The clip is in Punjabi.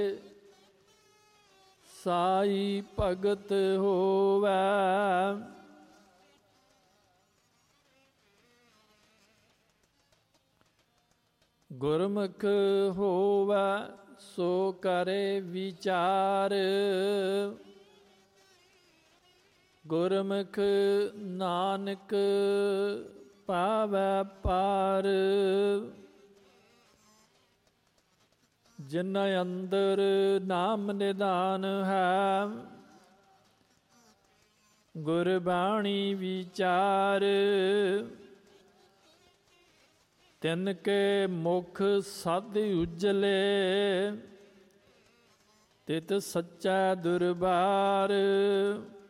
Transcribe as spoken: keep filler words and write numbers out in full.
ਸਾਈ ਭਗਤ ਹੋਵੈ। ਗੁਰਮੁਖ ਹੋਵੈ ਸੋ ਕਰੇ ਵਿਚਾਰ। ਗੁਰਮੁਖ ਨਾਨਕ ਪਾਵੈ ਪਾਰ। ਜਿਨ ਅੰਦਰ ਨਾਮ ਨਿਧਾਨ ਹੈ, ਗੁਰਬਾਣੀ ਵਿਚਾਰ। ਤਿਨ ਕੇ ਮੁਖ ਸਦ ਉਜਲੇ, ਤਿਤ ਸੱਚਾ ਦੁਰਬਾਰ।